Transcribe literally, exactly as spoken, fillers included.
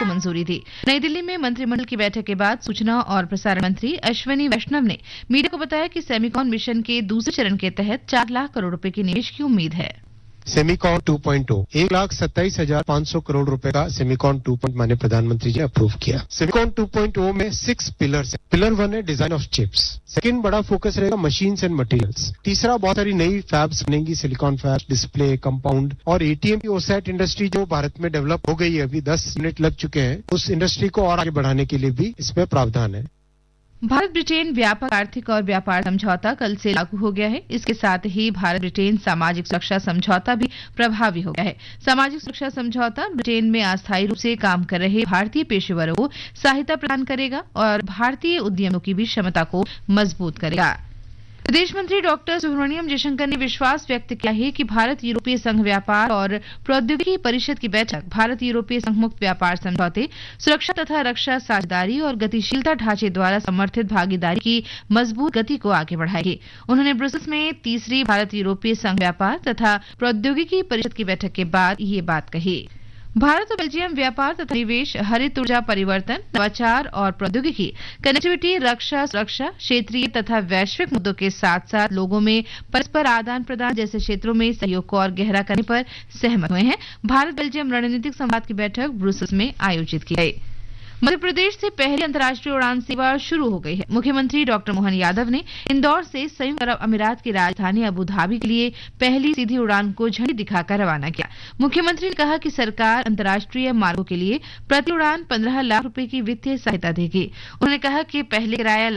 को मंजूरी दी। नई दिल्ली में मंत्रिमंडल की बैठक के बाद सूचना और प्रसारण मंत्री अश्विनी वैष्णव ने मीडिया को बताया कि सेमिकॉन मिशन के दूसरे चरण के तहत चार लाख करोड़ रुपए के निवेश की उम्मीद है। सेमिकॉन टू पॉइंट ओ एक लाख सत्ताईस हजार पाँच सौ करोड़ रुपए का सेमिकॉन टू पॉइंट माने प्रधानमंत्री जी अप्रूव किया। सेमिकॉन टू पॉइंट ओ में सिक्स पिलर्स है। पिलर वन है डिजाइन ऑफ चिप्स। सेकंड बड़ा फोकस रहेगा मशीन्स एंड मटेरियल्स। तीसरा बहुत सारी नई फैब्स बनेंगी, सिलिकॉन फैब्स, डिस्प्ले, कंपाउंड और एटीएम की ओसैट इंडस्ट्री जो भारत में डेवलप हो गई है, अभी दस यूनिट लग चुके हैं, उस इंडस्ट्री को और आगे बढ़ाने के लिए भी इसमें प्रावधान है। भारत ब्रिटेन व्यापक आर्थिक और व्यापार समझौता कल से लागू हो गया है। इसके साथ ही भारत ब्रिटेन सामाजिक सुरक्षा समझौता भी प्रभावी हो गया है। सामाजिक सुरक्षा समझौता ब्रिटेन में अस्थायी रूप से काम कर रहे भारतीय पेशेवरों को सहायता प्रदान करेगा और भारतीय उद्यमियों की भी क्षमता को मजबूत करेगा। विदेश मंत्री डॉक्टर सुब्रमण्यम जयशंकर ने विश्वास व्यक्त किया है कि भारत यूरोपीय संघ व्यापार और प्रौद्योगिकी परिषद की बैठक भारत यूरोपीय संघ मुक्त व्यापार समझौते, सुरक्षा तथा रक्षा साझेदारी और गतिशीलता ढांचे द्वारा समर्थित भागीदारी की मजबूत गति को आगे बढ़ाएगी। उन्होंने ब्रुसेल्स में तीसरी भारत यूरोपीय संघ व्यापार तथा प्रौद्योगिकी परिषद की बैठक के बाद ये बात कही। भारत और बेल्जियम व्यापार तथा निवेश, हरित ऊर्जा परिवर्तन, नवाचार और प्रौद्योगिकी, कनेक्टिविटी, रक्षा, सुरक्षा, क्षेत्रीय तथा वैश्विक मुद्दों के साथ साथ लोगों में परस्पर आदान प्रदान जैसे क्षेत्रों में सहयोग को और गहरा करने पर सहमत हुए हैं। भारत बेल्जियम रणनीतिक संवाद की बैठक ब्रुसेल्स में आयोजित की गई। मध्य प्रदेश से पहली अंतर्राष्ट्रीय उड़ान सेवा शुरू हो गई है। मुख्यमंत्री डॉक्टर मोहन यादव ने इंदौर से संयुक्त अरब अमीरात की राजधानी अबू धाबी के लिए पहली सीधी उड़ान को झंडी दिखाकर रवाना किया। मुख्यमंत्री ने कहा कि सरकार अंतर्राष्ट्रीय मार्गों के लिए प्रति उड़ान पंद्रह लाख रुपए की वित्तीय सहायता देगी। उन्होंने कहा कि पहले किराया